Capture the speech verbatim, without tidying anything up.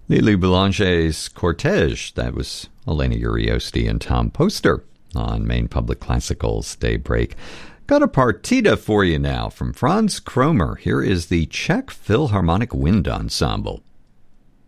Lily Boulanger's Cortege, that was Elena Uriosti and Tom Poster on Maine Public Classical's Daybreak. Got a partita for you now from Franz Kromer. Here is the Czech Philharmonic Wind Ensemble.